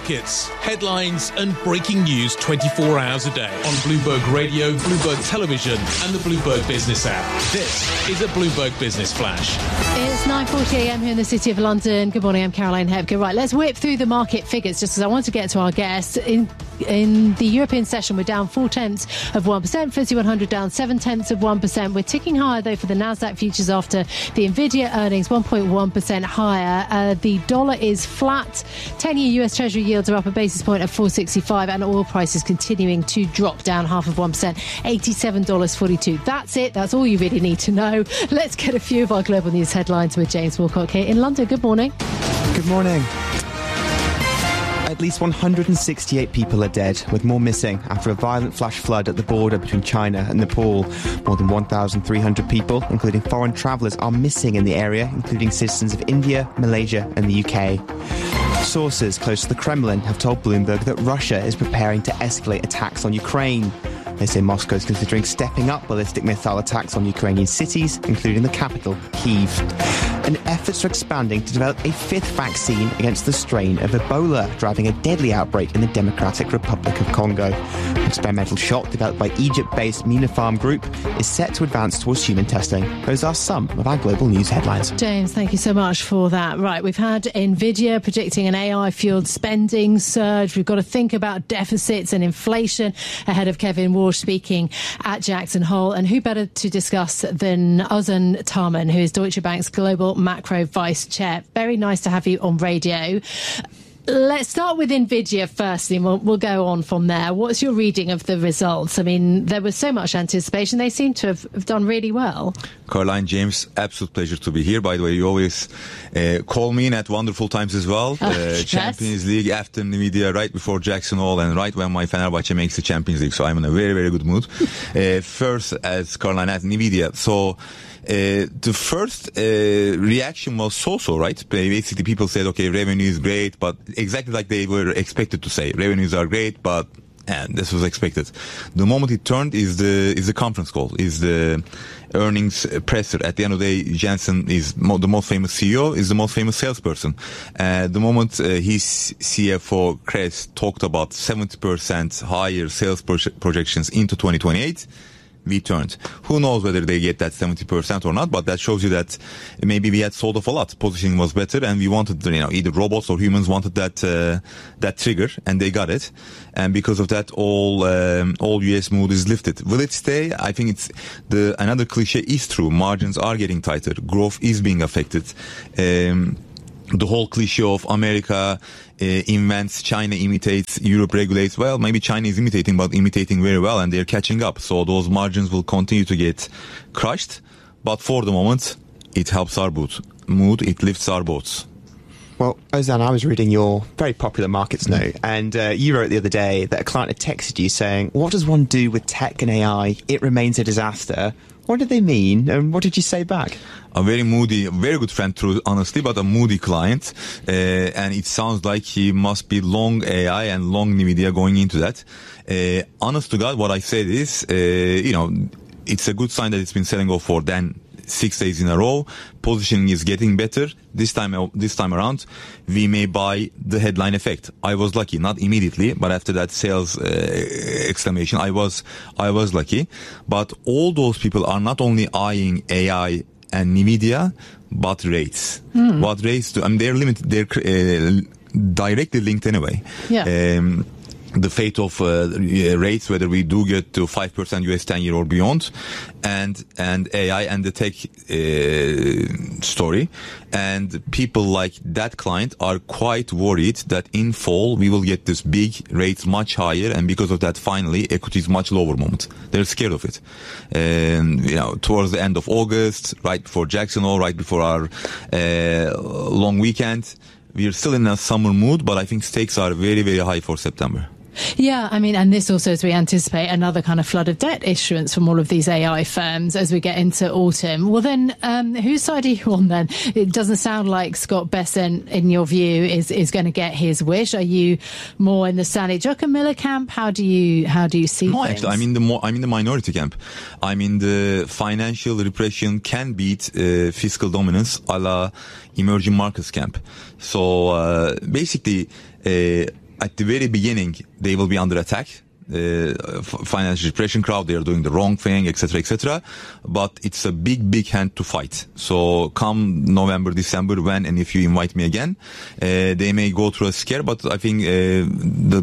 markets, headlines and breaking news 24 hours a day on Bloomberg Radio, Bloomberg Television and the Bloomberg Business app. This is a Bloomberg Business Flash. It's 9:40am here in the City of London. Good morning, I'm Caroline Hepker. Right, let's whip through the market figures just as I want to get to our guests. In the European session, we're down 0.4%, FTSE 100 down 0.7%. We're ticking higher, though, for the Nasdaq futures after the Nvidia earnings, 1.1% higher. The dollar is flat. 10-year US Treasury yields are up a basis point at 4.65, and oil prices continuing to drop, down 0.5%, $87.42. That's it. That's all you really need to know. Let's get a few of our global news headlines with James Wilcock here in London. Good morning. Good morning. At least 168 people are dead, with more missing after a violent flash flood at the border between China and Nepal. More than 1,300 people, including foreign travellers, are missing in the area, including citizens of India, Malaysia and the UK. Sources close to the Kremlin have told Bloomberg that Russia is preparing to escalate attacks on Ukraine. They say Moscow is considering stepping up ballistic missile attacks on Ukrainian cities, including the capital, Kyiv. And efforts are expanding to develop a fifth vaccine against the strain of Ebola, driving a deadly outbreak in the Democratic Republic of Congo. An experimental shot developed by Egypt-based Minopharm Group is set to advance towards human testing. Those are some of our global news headlines. James, thank you so much for that. Right, we've had Nvidia predicting an AI-fueled spending surge. We've got to think about deficits and inflation ahead of Kevin Warsh speaking at Jackson Hole. And who better to discuss than Ozan Tarman, who is Deutsche Bank's Global Macro Vice Chair. Very nice to have you on radio. Let's start with Nvidia firstly, and we'll go on from there. What's your reading of the results? I mean, there was so much anticipation. They seem to have done really well. Caroline, James, absolute pleasure to be here. By the way, you always call me in at wonderful times as well. Yes. Champions League after Nvidia, right before Jackson Hole, and right when my Fenerbahce makes the Champions League. So I'm in a very, very good mood. First, as Caroline had Nvidia. So the first reaction was so-so, right? Basically, people said, okay, revenue is great, but exactly like they were expected to say. Revenues are great, but and this was expected. The moment it turned is the conference call, is the earnings presser. At the end of the day, Jensen is the most famous CEO, is the most famous salesperson. The moment his CFO, Kress, talked about 70% higher sales projections into 2028, we turned. Who knows whether they get that 70% or not, but that shows you that maybe we had sold off a lot. Positioning was better, and we wanted, either robots or humans wanted that trigger, and they got it. And because of that, all US mood is lifted. Will it stay? I think another cliche is true. Margins are getting tighter. Growth is being affected. The whole cliche of America invents, China imitates, Europe regulates. Well, maybe China is imitating, but imitating very well, and they're catching up. So those margins will continue to get crushed. But for the moment, it helps our mood. It lifts our boats. Well, Ozan, I was reading your very popular markets note, and you wrote the other day that a client had texted you saying, what does one do with tech and AI? It remains a disaster. What did they mean, and what did you say back? A very moody, very good friend, honestly, but a moody client. And it sounds like he must be long AI and long Nvidia going into that. Honest to God, what I said is, it's a good sign that it's been selling off for then 6 days in a row. Positioning is getting better. This time around, we may buy the headline effect. I was lucky, not immediately, but after that sales exclamation, I was lucky. But all those people are not only eyeing AI and Nvidia, but rates. What rates do? I mean, they're limited. They're directly linked anyway. Yeah. The fate of rates, whether we do get to 5% US 10-year or beyond, and AI and the tech story. And people like that client are quite worried that in fall we will get this big rates much higher, and because of that, finally, equities much lower moment. They're scared of it. And, towards the end of August, right before Jackson Hole, right before our long weekend, we're still in a summer mood, but I think stakes are very, very high for September. Yeah, I mean, and this also, as we anticipate another kind of flood of debt issuance from all of these AI firms as we get into autumn. Well, then, whose side are you on then? It doesn't sound like Scott Bessent, in your view, is going to get his wish. Are you more in the Stanley Druckenmiller camp? How do you see things? Actually, I'm in the minority camp. I'm in the financial repression can beat fiscal dominance a la emerging markets camp. So basically, at the very beginning, they will be under attack. Financial repression crowd, they are doing the wrong thing, etc., etc. But it's a big hand to fight. So come November, December, when and if you invite me again, they may go through a scare, but I think the